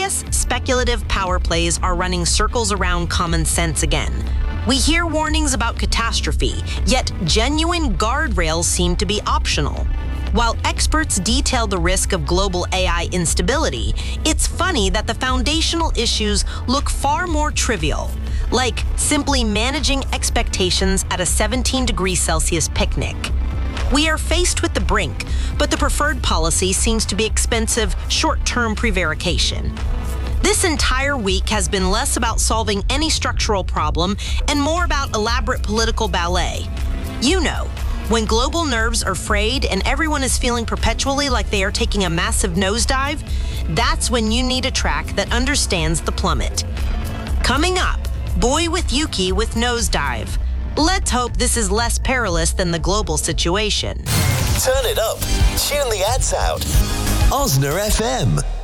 Serious, speculative power plays are running circles around common sense again. We hear warnings about catastrophe, yet genuine guardrails seem to be optional. While experts detail the risk of global AI instability, it's funny that the foundational issues look far more trivial, like simply managing expectations at a 17-degree-Celsius picnic. We are faced with the brink, but the preferred policy seems to be expensive, short-term prevarication. This entire week has been less about solving any structural problem and more about elaborate political ballet. You know, when global nerves are frayed and everyone is feeling perpetually like they are taking a massive nosedive, that's when you need a track that understands the plummet. Coming up, Boy with Yuki with Nosedive. Let's hope this is less perilous than the global situation. Turn it up. Tune the ads out. Osna FM.